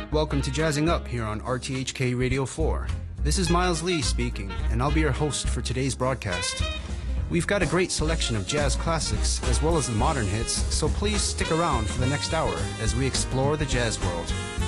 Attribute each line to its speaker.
Speaker 1: Welcome to Jazzing Up here on RTHK Radio 4. This is Miles Lee speaking, and I'll be your host for today's broadcast. We've got a great selection of jazz classics as well as the modern hits, so please stick around for the next hour as we explore the jazz world.